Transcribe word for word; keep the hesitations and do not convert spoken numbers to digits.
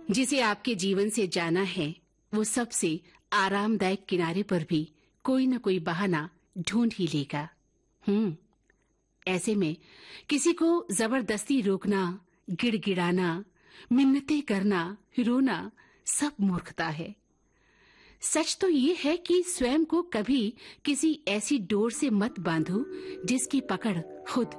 जिसे आपके जीवन से जाना है, वो सबसे आरामदायक किनारे पर भी कोई न कोई बहाना ढूंढ ही लेगा। हम्म ऐसे में किसी को जबरदस्ती रोकना, गिड़गिड़ाना, मिन्नतें करना, रोना सब मूर्खता है। सच तो ये है कि स्वयं को कभी किसी ऐसी डोर से मत बांधो जिसकी पकड़ खुद